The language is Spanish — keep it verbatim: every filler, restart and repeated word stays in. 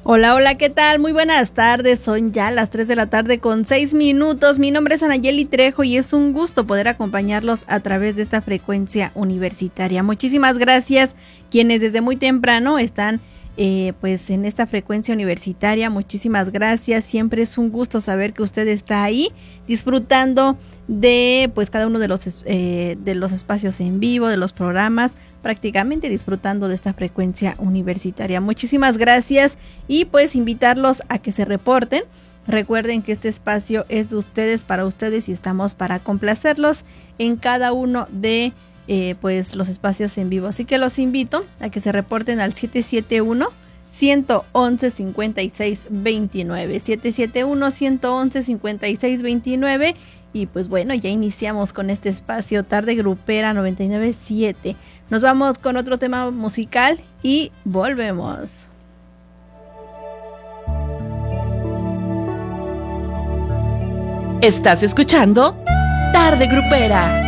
Hola, hola, ¿qué tal? Muy buenas tardes, son ya las tres de la tarde con seis minutos. Mi nombre es Anayeli Trejo y es un gusto poder acompañarlos a través de esta frecuencia universitaria. Muchísimas gracias quienes desde muy temprano están eh, pues en esta frecuencia universitaria. Muchísimas gracias, siempre es un gusto saber que usted está ahí disfrutando de pues cada uno de los, eh, de los espacios en vivo, de los programas, prácticamente disfrutando de esta frecuencia universitaria. Muchísimas gracias y pues invitarlos a que se reporten. Recuerden que este espacio es de ustedes, para ustedes, y estamos para complacerlos en cada uno de eh, pues los espacios en vivo. Así que los invito a que se reporten al siete siete uno, uno uno uno, cinco seis dos nueve, siete siete uno, uno uno uno, cinco seis dos nueve. Y pues bueno, ya iniciamos con este espacio Tarde Grupera noventa y nueve punto siete. Nos vamos con otro tema musical y volvemos. Estás escuchando Tarde Grupera.